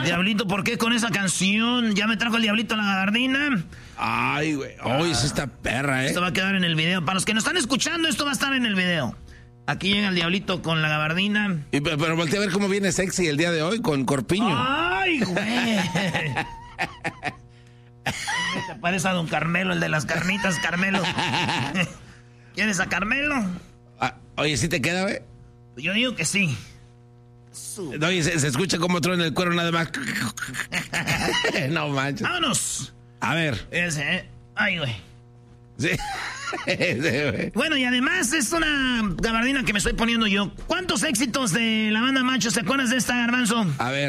Diablito, ¿por qué con esa canción? Ya me trajo el Diablito a la gabardina. Ay, güey. Oye, es esta perra, Esto va a quedar en el video. Para los que nos están escuchando, esto va a estar en el video. Aquí llega el Diablito con la gabardina. Pero voltea a ver cómo viene sexy el día de hoy con corpiño. ¡Ay, güey! Te parece a don Carmelo, el de las carnitas, Carmelo. ¿Quieres a Carmelo? Oye, ¿sí te queda, güey? Yo digo que sí. Oye, se escucha como truena el cuero nada más. No manches. ¡Vámonos! A ver. Ese, Ay, güey. Sí. Güey. Bueno, y además es una gabardina que me estoy poniendo yo. ¿Cuántos éxitos de la banda Macho te acuerdas de esta, Garbanzo? A ver.